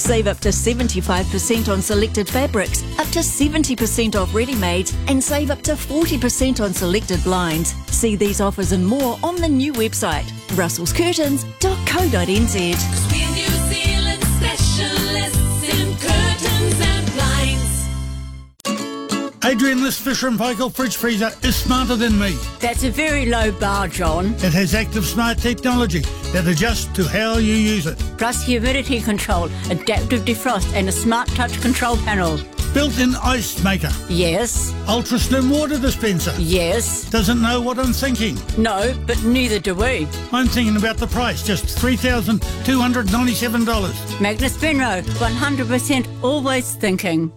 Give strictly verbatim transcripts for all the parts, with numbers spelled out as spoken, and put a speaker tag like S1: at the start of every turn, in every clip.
S1: Save up to seventy-five percent on selected fabrics, up to seventy percent off ready-mades, and save up to forty percent on selected blinds. See these offers and more on the new website, russels curtains dot co dot n z.
S2: We're New Zealand specialists in curtains and blinds.
S3: Adrian List Fisher and Paykel Fridge Freezer is smarter than me.
S4: That's a very low bar, John.
S3: It has active smart technology that adjusts to how you use it.
S4: Plus humidity control, adaptive defrost and a smart touch control panel.
S3: Built-in ice maker.
S4: Yes.
S3: Ultra slim water dispenser.
S4: Yes.
S3: Doesn't know what I'm thinking.
S4: No, but neither do we.
S3: I'm thinking about the price, just three thousand two hundred ninety-seven dollars.
S4: Magnus Benro, one hundred percent always thinking.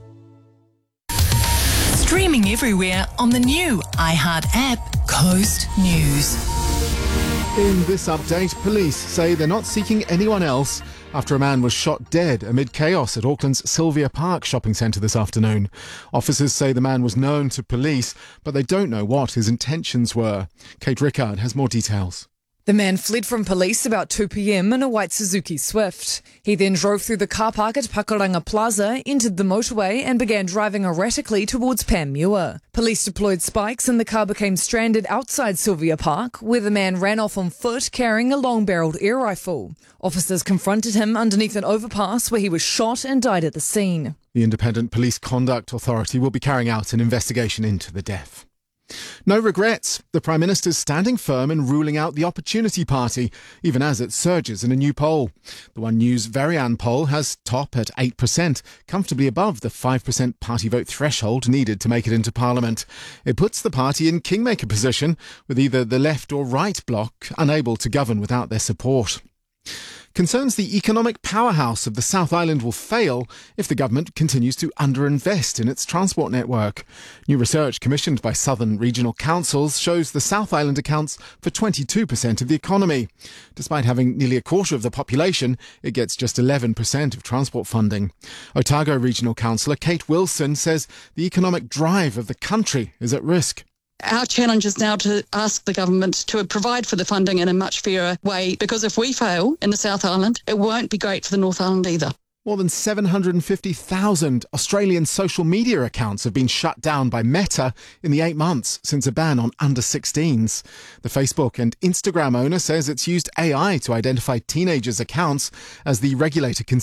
S2: Streaming everywhere on the new iHeart app, Coast News.
S5: In this update, police say they're not seeking anyone else after a man was shot dead amid chaos at Auckland's Sylvia Park shopping centre this afternoon. Officers say the man was known to police, but they don't know what his intentions were. Kate Rickard has more details.
S6: The man fled from police about two p.m. in a white Suzuki Swift. He then drove through the car park at Pakuranga Plaza, entered the motorway and began driving erratically towards Panmure. Police deployed spikes and the car became stranded outside Sylvia Park, where the man ran off on foot carrying a long-barrelled air rifle. Officers confronted him underneath an overpass where he was shot and died at the scene.
S5: The Independent Police Conduct Authority will be carrying out an investigation into the death. No regrets. The Prime Minister's standing firm in ruling out the Opportunity Party, even as it surges in a new poll. The One News Varian poll has top at eight percent, comfortably above the five percent party vote threshold needed to make it into Parliament. It puts the party in kingmaker position, with either the left or right bloc unable to govern without their support. Concerns the economic powerhouse of the South Island will fail if the government continues to underinvest in its transport network. New research commissioned by Southern Regional Councils shows the South Island accounts for twenty-two percent of the economy. Despite having nearly a quarter of the population, it gets just eleven percent of transport funding. Otago Regional Councillor Kate Wilson says the economic drive of the country is at risk.
S7: Our challenge is now to ask the government to provide for the funding in a much fairer way, because if we fail in the South Island, it won't be great for the North Island either.
S5: More than seven hundred fifty thousand Australian social media accounts have been shut down by Meta in the eight months since a ban on under sixteens. The Facebook and Instagram owner says it's used A I to identify teenagers' accounts as the regulator considers